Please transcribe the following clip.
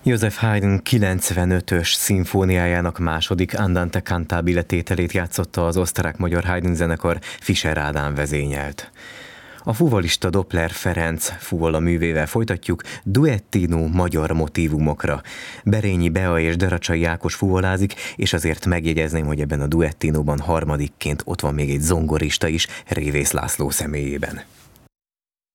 József Haydn 95-ös szimfóniájának második Andante cantabile tételét játszotta az osztrák-magyar Haydn zenekar, Fischer Ádám vezényelt. A fuvolista Doppler Ferenc fuvola művével folytatjuk, duettino magyar motívumokra. Berényi Bea és Deracsai Ákos fuvolázik, és azért megjegyezném, hogy ebben a duettinóban harmadikként ott van még egy zongorista is, Révész László személyében.